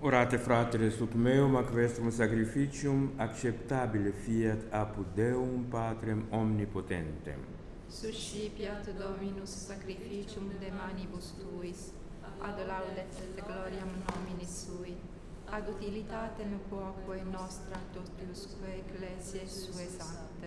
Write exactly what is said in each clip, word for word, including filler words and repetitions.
Orate, fratres, ut meum ac vestrum sacrificium acceptabile fiat apud Deum Patrem omnipotentem. Suscipiat Dominus sacrificium de manibus tuis, ad laudet et gloriam nominis sui, ad utilitatem quoque nostra totiusque ecclesiae sue sancte.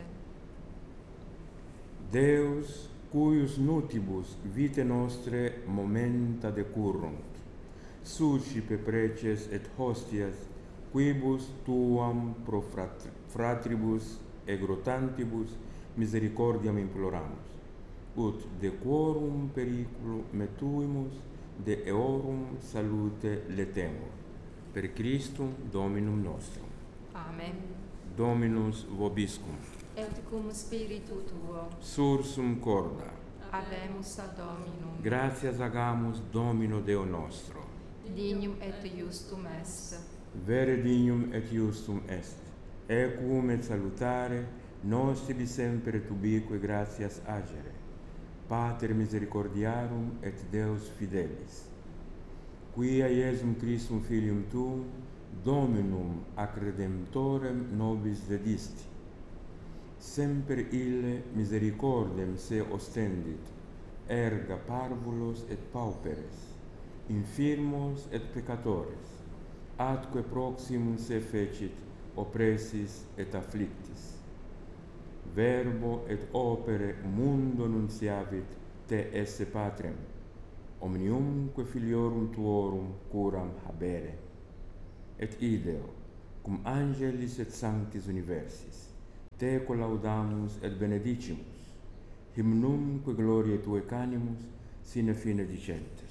Deus, cuius nutibus vitae nostre momenta decurrunt, suscipe preces et hostias, quibus tuam pro frat- fratribus egrotantibus misericordiam imploramus, ut de quorum periculo metuimus, de eorum salute letemur. Per Christum Dominum nostrum. Amen. Dominus vobiscum. Et cum spiritu tuo, Sursum corda. habemus ad Dominum. Gratias agamus Domino Deo nostro. Dignum et justum est. Vere dignum et justum est. Equum et salutare, nos tibi semper et ubique gratias agere. Pater misericordiarum et Deus fidelis. Quia Iesum Christum Filium Tuum, Dominum ac Redemptorem nobis dedisti. Semper ille misericordem se ostendit, erga parvulos et pauperes, infirmos et peccatores, atque proximum se fecit oppressis et afflictis. Verbo et opere mundo nunciavit te esse Patrem, omniumque filiorum tuorum curam habere. Et ideo, cum angelis et sanctis universis, te collaudamus et benedicimus, hymnumque gloriae tuae canimus, sine fine dicente.